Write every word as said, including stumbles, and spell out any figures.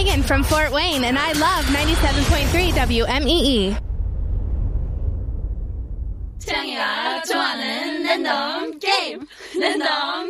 Megan from Fort Wayne, and I love ninety-seven point three W M E E. 태양이가 좋아하는 랜덤 게임 랜덤